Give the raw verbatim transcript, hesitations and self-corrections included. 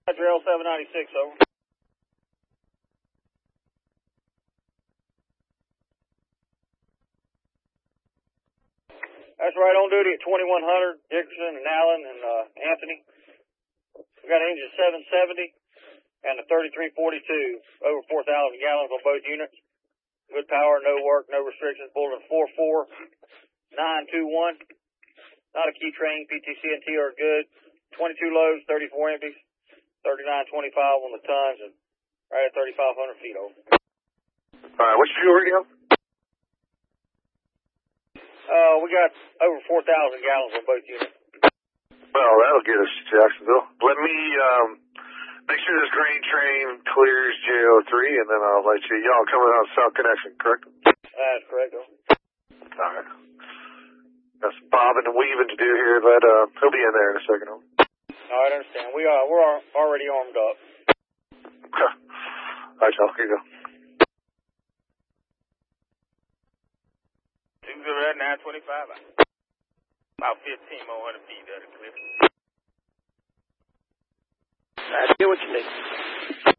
L seven ninety-six, over. That's right, on duty at twenty-one hundred, Dickerson and Allen and uh, Anthony. We got engine seven seventy and a thirty-three forty-two, over four thousand gallons on both units. Good power, no work, no restrictions. Bulletin four four nine two one. Not a key train, P T C and T are good. twenty-two loads, thirty-four empties, thirty-nine twenty-five on the tons, and right at thirty-five hundred feet, over. All right, what's your fuel radio? Uh, we got over four thousand gallons on both units. Well, that'll get us to Jacksonville. Let me um, make sure this grain train clears J O three, and then I'll let you. Y'all coming out of South Connection, correct? That's correct, though. All right. Got some bobbing and weaving to do here, but uh, he'll be in there in a second. All right, I understand. We are we're already armed up. All right, y'all. Here you go. Two zero at nine twenty-five. About fifteen more hundred feet, that'll clear. I get what you need.